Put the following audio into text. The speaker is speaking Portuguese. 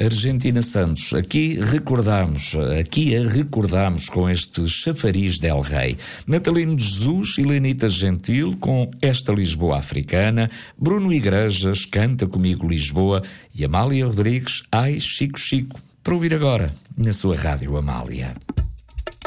Argentina Santos, aqui a recordamos com este chafariz del Rei. Natalino de Jesus e Lenita Gentil com Esta Lisboa Africana, Bruno Igrejas, Canta Comigo Lisboa e Amália Rodrigues, Ai Chico Chico, para ouvir agora na sua Rádio Amália.